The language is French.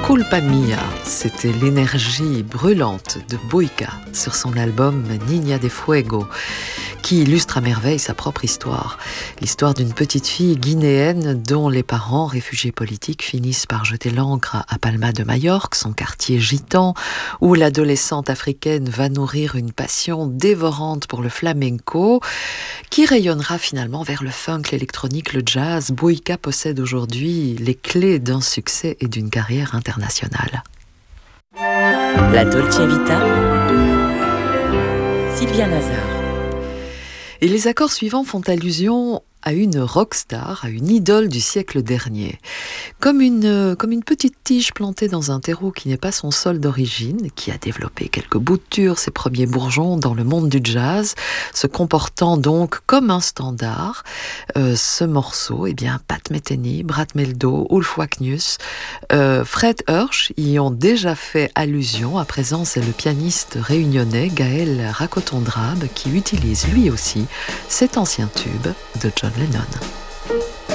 Culpa Mia, c'était l'énergie brûlante de Boyka sur son album Niña de Fuego, qui illustre à merveille sa propre histoire. L'histoire d'une petite fille guinéenne dont les parents, réfugiés politiques, finissent par jeter l'ancre à Palma de Majorque, son quartier gitan, où l'adolescente africaine va nourrir une passion dévorante pour le flamenco, qui rayonnera finalement vers le funk, l'électronique, le jazz. Boyka possède aujourd'hui les clés d'un succès et d'une carrière internationale. La Dolce Vita, Sylvia Nazar. Et les accords suivants font allusion à une rockstar, à une idole du siècle dernier. Comme une petite tige plantée dans un terreau qui n'est pas son sol d'origine, qui a développé quelques boutures, ses premiers bourgeons dans le monde du jazz, se comportant donc comme un standard. Ce morceau, Pat Metheny, Brad Meldo, Ulf Wagnus, Fred Hirsch y ont déjà fait allusion. À présent, c'est le pianiste réunionnais Gaël Rakotondrab qui utilise lui aussi cet ancien tube de John Lennon.